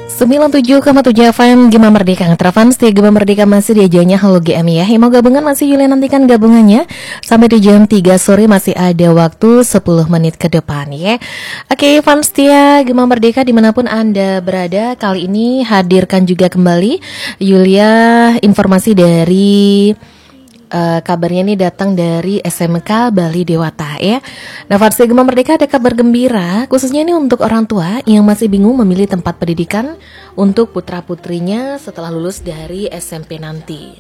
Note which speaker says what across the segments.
Speaker 1: 97,7 FM Gema Merdeka Ngetrafans di Gema Merdeka masih diajanya Halo GM ya. Yang mau gabungan masih Yulia nantikan gabungannya sampai di jam 3 sore, masih ada waktu 10 menit ke depan ya. Oke, fans setia Gema Merdeka dimanapun Anda berada, kali ini hadirkan juga kembali Yulia informasi dari kabarnya ini datang dari SMK Bali Dewata ya. Nah, Farsi Gema Merdeka ada kabar gembira, khususnya ini untuk orang tua yang masih bingung memilih tempat pendidikan untuk putra-putrinya setelah lulus dari SMP nanti.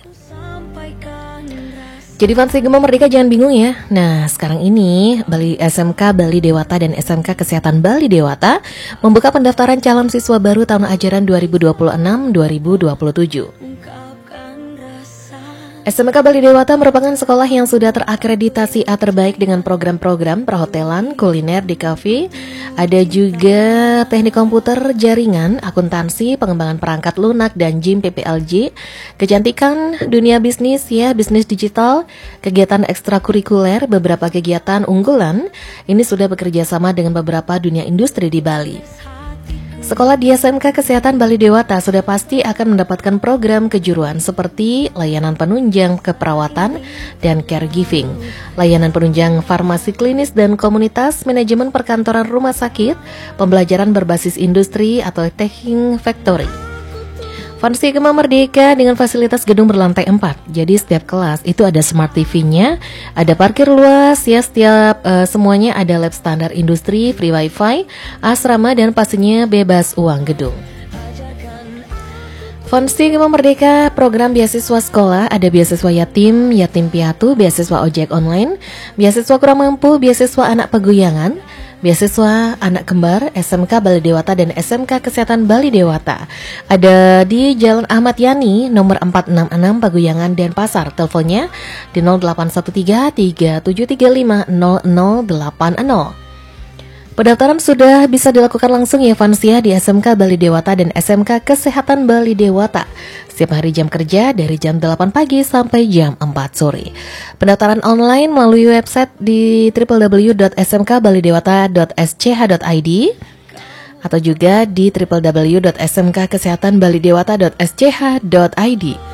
Speaker 1: Jadi Farsi Gema Merdeka jangan bingung ya. Nah, sekarang ini SMK Bali Dewata dan SMK Kesehatan Bali Dewata membuka pendaftaran calon siswa baru tahun ajaran 2026-2027. SMK Bali Dewata merupakan sekolah yang sudah terakreditasi A terbaik dengan program-program perhotelan, kuliner di kafe, ada juga teknik komputer, jaringan, akuntansi, pengembangan perangkat lunak dan gym PPLJ, kecantikan, dunia bisnis ya, bisnis digital, kegiatan ekstrakurikuler, beberapa kegiatan unggulan. Ini sudah bekerja sama dengan beberapa dunia industri di Bali. Sekolah di SMK Kesehatan Bali Dewata sudah pasti akan mendapatkan program kejuruan seperti layanan penunjang keperawatan dan caregiving, layanan penunjang farmasi klinis dan komunitas, manajemen perkantoran rumah sakit, pembelajaran berbasis industri atau teching factory. Fansi Gema Merdeka dengan fasilitas gedung berlantai 4. Jadi setiap kelas itu ada smart TV-nya, ada parkir luas ya, setiap semuanya ada lab standar industri, free wifi, asrama dan pastinya bebas uang gedung. Fansi Gema Merdeka program beasiswa sekolah, ada beasiswa yatim, yatim piatu, beasiswa ojek online, beasiswa kurang mampu, beasiswa anak peguyangan, beasiswa anak kembar, SMK Bali Dewata dan SMK Kesehatan Bali Dewata. Ada di Jalan Ahmad Yani nomor 466 Paguyangan dan Pasar. Teleponnya di 0813 3735 0080. Pendaftaran sudah bisa dilakukan langsung ya Fansia di SMK Bali Dewata dan SMK Kesehatan Bali Dewata setiap hari jam kerja dari jam 8 pagi sampai jam 4 sore. Pendaftaran online melalui website di www.smkbalidewata.sch.id atau juga di www.smkkesehatanbalidewata.sch.id.